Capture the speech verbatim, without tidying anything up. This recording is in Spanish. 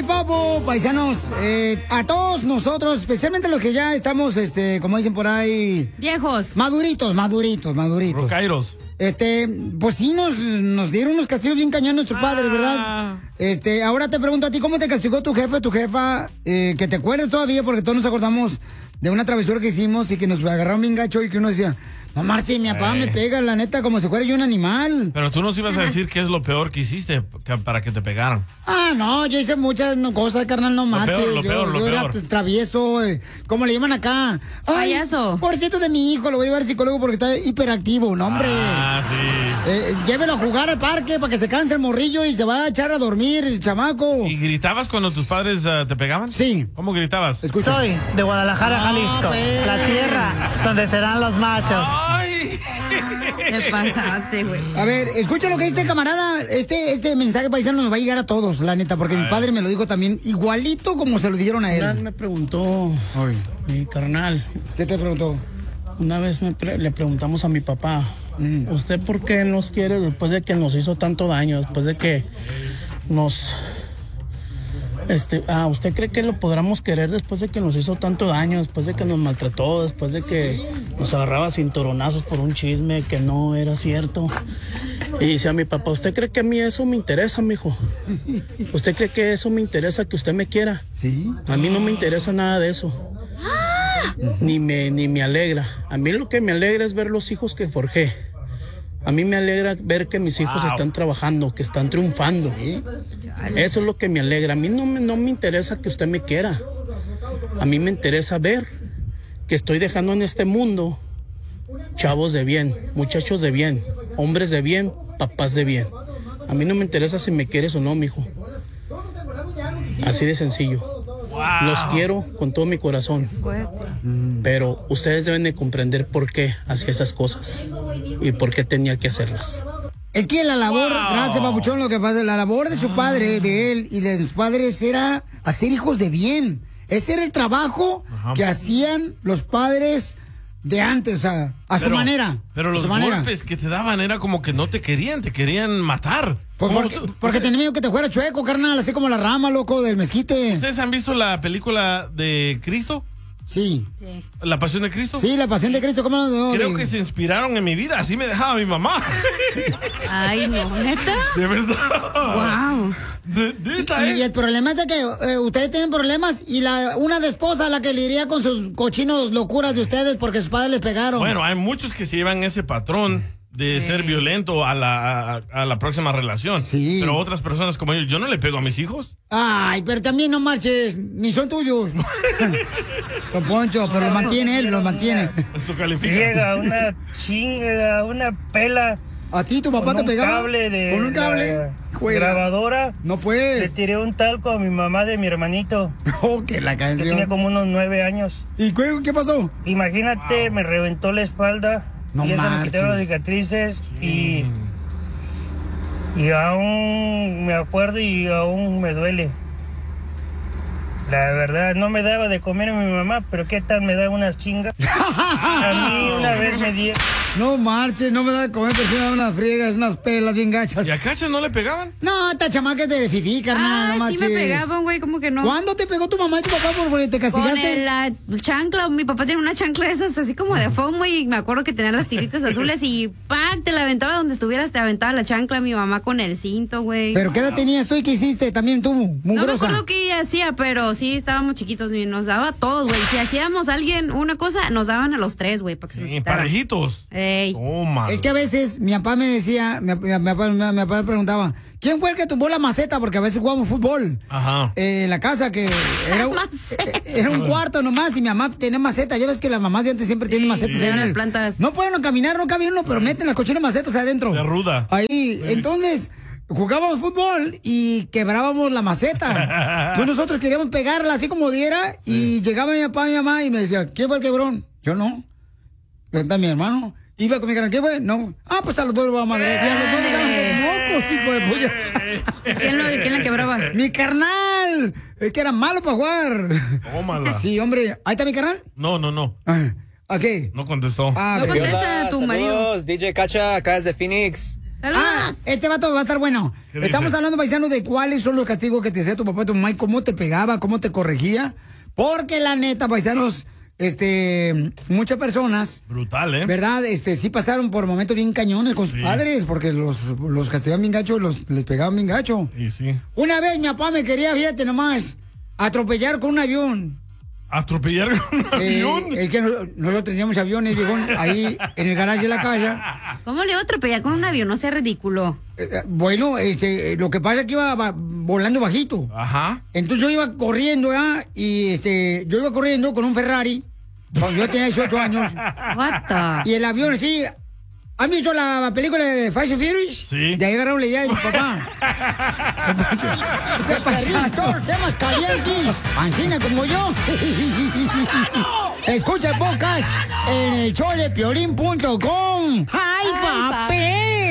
mi papo, paisanos, eh, a todos nosotros, especialmente los que ya estamos, este, como dicen por ahí... Viejos. Maduritos, maduritos, maduritos. Rocairos. Este, pues sí, nos, nos dieron unos castigos bien cañón nuestros ah. padres, ¿verdad? Este, ahora te pregunto a ti, ¿cómo te castigó tu jefe, tu jefa? Eh, que te acuerdes todavía, porque todos nos acordamos de una travesura que hicimos y que nos agarraron bien gacho y que uno decía... No marche, mi papá eh. me pega, la neta, como si fuera yo un animal. Pero tú nos ibas a decir qué es lo peor que hiciste para que te pegaran. Ah, no, yo hice muchas cosas, carnal, no marche. Lo peor, lo yo peor, lo yo peor. era travieso, eh, ¿cómo le llaman acá? Ay, payaso. Pobrecito de mi hijo, lo voy a llevar al psicólogo porque está hiperactivo, no, hombre. Ah, sí. Eh, llévelo a jugar al parque para que se canse el morrillo y se va a echar a dormir el chamaco. ¿Y gritabas cuando tus padres uh, te pegaban? Sí. ¿Cómo gritabas? Escucha. Soy de Guadalajara, Jalisco, ah, pues. la tierra donde serán los machos. ¡Ay! Te pasaste, güey. A ver, escucha lo que dice camarada. Este, este mensaje paisano nos va a llegar a todos, la neta, porque mi padre me lo dijo también igualito como se lo dijeron a él. Una vez me preguntó Ay. mi carnal. ¿Qué te preguntó? Una vez me pre le preguntamos a mi papá, mm. ¿usted por qué nos quiere después de que nos hizo tanto daño? Después de que nos... Este, ah, ¿usted cree que lo podamos querer después de que nos hizo tanto daño, después de que nos maltrató, después de que nos agarraba cinturonazos por un chisme que no era cierto? Y dice a mi papá, ¿usted cree que a mí eso me interesa, mijo? ¿Usted cree que eso me interesa, que usted me quiera? Sí. A mí no me interesa nada de eso. Ni me, ni me alegra. A mí lo que me alegra es ver los hijos que forjé. A mí me alegra ver que mis hijos wow. están trabajando, que están triunfando. ¿Sí? Eso es lo que me alegra. A mí no me, no me interesa que usted me quiera. A mí me interesa ver que estoy dejando en este mundo chavos de bien, muchachos de bien, hombres de bien, papás de bien. A mí no me interesa si me quieres o no, mijo. Así de sencillo. Wow. Los quiero con todo mi corazón. Pero ustedes deben de comprender por qué hacía esas cosas y por qué tenía que hacerlas. Es que la labor, wow. gracias, papuchón, lo que pasa, la labor de su padre, de él y de sus padres era hacer hijos de bien. Ese era el trabajo Ajá. que hacían los padres de antes, o sea, a pero, su manera. Pero los golpes manera. que te daban era como que no te querían, te querían matar. Pues porque, porque tenía miedo que te fuera chueco, carnal, así como la rama, loco, del mezquite. ¿Ustedes han visto la película de Cristo? Sí. sí. ¿La Pasión de Cristo? Sí, la Pasión de Cristo, ¿cómo no? Creo de... que se inspiraron en mi vida, así me dejaba mi mamá. Ay, no, ¿neta? De verdad. Wow. De, neta, y, ¿eh? y el problema es de que eh, ustedes tienen problemas y la una de esposa la que lidia con sus cochinos locuras de ustedes porque sus padres les pegaron. Bueno, hay muchos que se llevan ese patrón de sí. ser violento a la, a, a la próxima relación. Sí. Pero otras personas como yo, yo no le pego a mis hijos. Ay, pero también no marches, ni son tuyos. Don Poncho, pero lo mantiene él, lo mantiene. Eso califica. Llega una chinga, una pela. ¿A ti tu papá te pegaba? Cable de ¿Con un cable? Grabadora. No pues. Le tiré un talco a mi mamá de mi hermanito. Oh, que la canción. Que tenía como unos nueve años. ¿Y qué, qué pasó? Imagínate, wow. me reventó la espalda. No y eso marches. me quitaron las cicatrices y, y aún me acuerdo y aún me duele. La verdad, no me daba de comer a mi mamá, pero ¿qué tal me da unas chingas? A mí una vez me di... No marches, no me da de comer, pero sí me da unas friegas, unas pelas bien gachas. ¿Y a Cacha no le pegaban? No, esta chamaca es de fifí, carnal, ah, no marches. sí me pegaban, güey, ¿cómo que no? ¿Cuándo te pegó tu mamá y tu papá por porque te castigaste? Con el, la chancla, mi papá tiene una chancla de esas así como de foam, güey, y me acuerdo que tenía las tiritas azules y ¡pac! Te la aventaba donde estuvieras, te aventaba la chancla, mi mamá con el cinto, güey. ¿Pero qué edad tenías tú y qué hiciste también tú, mugrosa? No me acuerdo qué ella hacía, pero sí estábamos chiquitos, y nos daba a todos, güey. Si hacíamos a alguien una cosa, nos daban a los tres, güey, para que se nos Sí, quitara. parejitos. Ey. Toma. Es que a veces mi papá me decía, mi, mi, mi, papá, mi, mi papá me preguntaba, ¿quién fue el que tumbó la maceta? Porque a veces jugamos fútbol. Ajá. Eh, en la casa que era, era un cuarto nomás y mi mamá tenía maceta. Ya ves que las mamás de antes siempre sí, tienen macetas sí, en las el... plantas. No pueden caminar, no cabe uno, pero meten las cochinas macetas adentro. De ruda. Ahí, sí. Entonces... Jugábamos fútbol y quebrábamos la maceta. Entonces nosotros queríamos pegarla así como diera y sí. llegaba mi papá y mi mamá y me decía, ¿quién fue el quebrón? Yo no. ¿Está mi hermano? Iba con mi canal, ¿quién fue? No. Ah, pues a los dos lo vamos a madre. Y a los dos le daban como mocos, hijo de polla. ¿Quién, lo, ¿Quién la quebraba? Mi carnal. Es que era malo para jugar. Tómala. Sí, hombre. ¿Ahí está mi carnal? No, no, no. ¿A qué? No contestó. Ah, no okay. contesta tu marido. D J Cacha, acá desde Phoenix. Ah, este vato va a estar bueno. Estamos dice? hablando, paisanos, de cuáles son los castigos que te hacía tu papá y tu mamá y cómo te pegaba, cómo te corregía. Porque la neta, paisanos, este, muchas personas, Brutal, ¿eh? ¿verdad? Este, sí pasaron por momentos bien cañones con sus Sí. padres, porque los, los castigaban bien gacho, los, les pegaban bien gacho. Y sí. Una vez mi papá me quería, fíjate nomás, atropellar con un avión. ¿Atropellar con un Eh, avión? es que no- nosotros teníamos aviones, viejón, ahí en el garaje de la casa. ¿Cómo le iba a atropellar con un avión? No sea ridículo. Eh, eh, bueno, este, eh, lo que pasa es que iba va- volando bajito. Ajá. Entonces yo iba corriendo, ¿ya? Y este, yo iba corriendo con un Ferrari. Cuando yo tenía dieciocho años. What the? Y el avión, sí. ¿Han visto la película de Fast and Furious? Sí. De ahí agarraron la idea de mi papá. Ese payaso, temas calientes. Pancina como yo. Escucha el podcast en el show de piolín punto com. ¡Ay, papel!